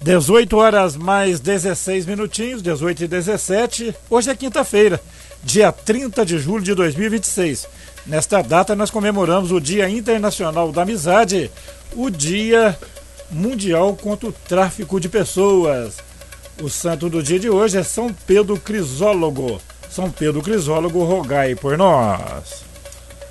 18 horas mais 16 minutinhos, 18 e 17. Hoje é quinta-feira, dia 30 de julho de 2026. Nesta data nós comemoramos o Dia Internacional da Amizade, o Dia Mundial contra o Tráfico de Pessoas. O santo do dia de hoje é São Pedro Crisólogo. São Pedro Crisólogo, rogai por nós.